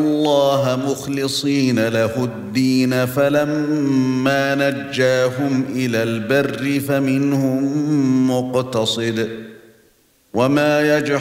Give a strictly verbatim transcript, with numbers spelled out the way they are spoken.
اللَّهَ مُخْلِصِينَ لَهُ الدِّينَ فَلَمَّا نَجَّاهُمْ إِلَى الْبَرِّ فَمِنْهُم مُّقْتَصِدٌ وَمَا يَجْحَدُ